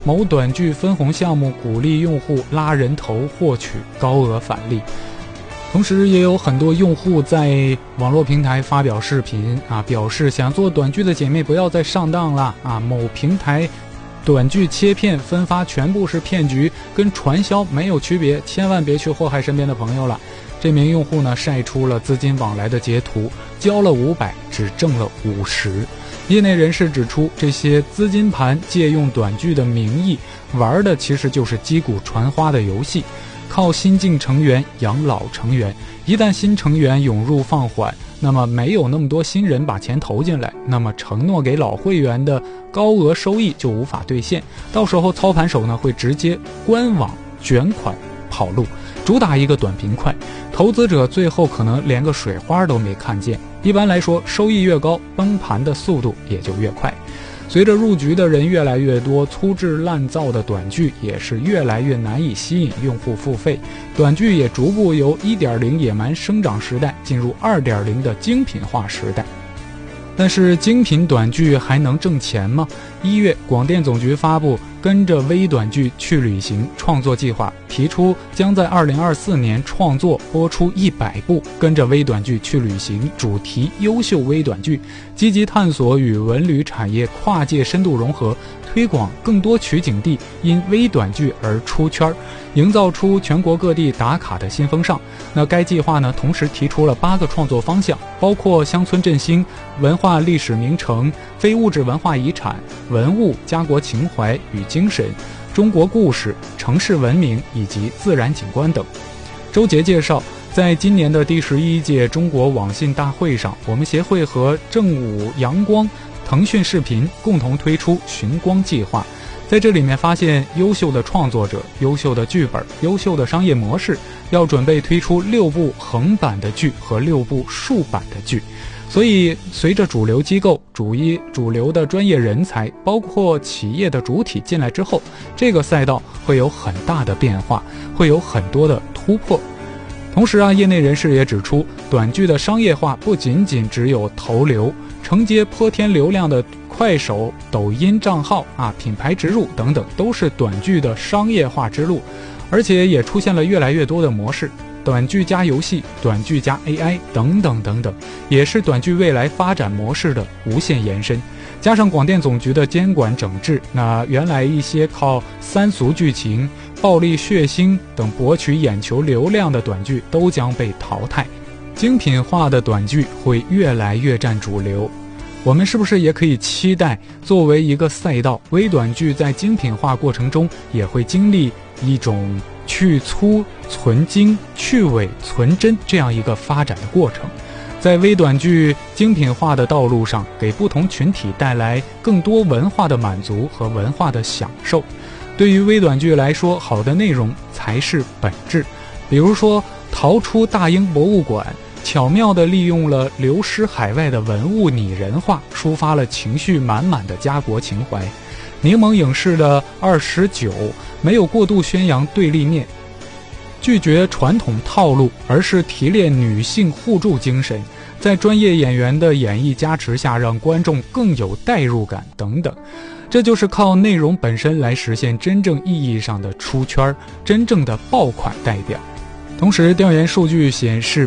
某短剧分红项目鼓励用户拉人头获取高额返利。同时也有很多用户在网络平台发表视频表示想做短剧的姐妹不要再上当了某平台短剧切片分发全部是骗局，跟传销没有区别，千万别去祸害身边的朋友了。这名用户呢晒出了资金往来的截图，交了500，只挣了50。业内人士指出，这些资金盘借用短剧的名义玩的其实就是击鼓传花的游戏，靠新进成员养老成员，一旦新成员涌入放缓，那么没有那么多新人把钱投进来，那么承诺给老会员的高额收益就无法兑现，到时候操盘手呢会直接官网卷款跑路，主打一个短平快，投资者最后可能连个水花都没看见。一般来说，收益越高，崩盘的速度也就越快。随着入局的人越来越多，粗制滥造的短剧也是越来越难以吸引用户付费，短剧也逐步由 1.0 野蛮生长时代进入 2.0 的精品化时代。但是精品短剧还能挣钱吗？1月，广电总局发布跟着微短剧去旅行创作计划，提出将在2024年创作播出100部跟着微短剧去旅行主题优秀微短剧，积极探索与文旅产业跨界深度融合，推广更多取景地因微短剧而出圈，营造出全国各地打卡的新风尚。那该计划呢，同时提出了8个创作方向，包括乡村振兴、文化历史名城、非物质文化遗产、文物、家国情怀与精神、中国故事、城市文明以及自然景观等。周杰介绍，在今年的第11届中国网信大会上，我们协会和正午阳光、腾讯视频共同推出寻光计划，在这里面发现优秀的创作者、优秀的剧本、优秀的商业模式，要准备推出6部横版的剧和6部竖版的剧。所以随着主流机构、主流的专业人才，包括企业的主体进来之后，这个赛道会有很大的变化，会有很多的突破。同时业内人士也指出，短剧的商业化不仅仅只有投流，承接泼天流量的快手、抖音账号品牌植入等等，都是短剧的商业化之路。而且也出现了越来越多的模式，短剧加游戏、短剧加 AI 等等等等，也是短剧未来发展模式的无限延伸。加上广电总局的监管整治，那原来一些靠三俗剧情、暴力血腥等博取眼球流量的短剧都将被淘汰，精品化的短剧会越来越占主流。我们是不是也可以期待，作为一个赛道，微短剧在精品化过程中也会经历一种去粗存精、去伪存真这样一个发展的过程，在微短剧精品化的道路上，给不同群体带来更多文化的满足和文化的享受。对于微短剧来说，好的内容才是本质。比如说逃出大英博物馆，巧妙地利用了流失海外的文物拟人化，抒发了情绪满满的家国情怀。柠檬影视的29没有过度宣扬对立面，拒绝传统套路，而是提炼女性互助精神，在专业演员的演绎加持下，让观众更有代入感等等。这就是靠内容本身来实现真正意义上的出圈，真正的爆款代表。同时，调研数据显示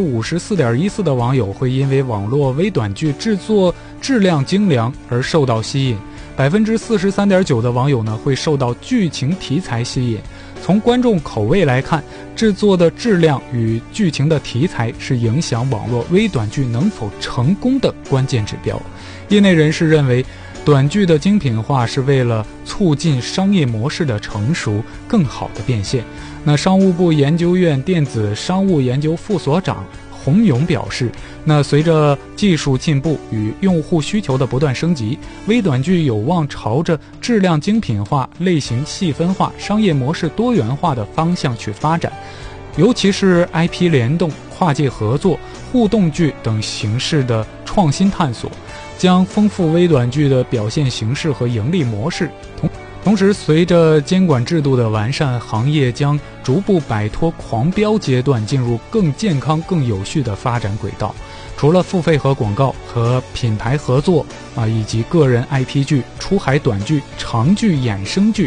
54.14% 的网友会因为网络微短剧制作质量精良而受到吸引， 43.9% 的网友呢会受到剧情题材吸引。从观众口味来看，制作的质量与剧情的题材是影响网络微短剧能否成功的关键指标。业内人士认为，短剧的精品化是为了促进商业模式的成熟，更好的变现。那商务部研究院电子商务研究副所长洪勇表示，那随着技术进步与用户需求的不断升级，微短剧有望朝着质量精品化、类型细分化、商业模式多元化的方向去发展。尤其是 IP 联动、跨界合作、互动剧等形式的创新探索，将丰富微短剧的表现形式和盈利模式。同时，随着监管制度的完善，行业将逐步摆脱狂飙阶段，进入更健康、更有序的发展轨道。 除了付费和广告和品牌合作以及个人 IP 剧、出海短剧、长剧、衍生剧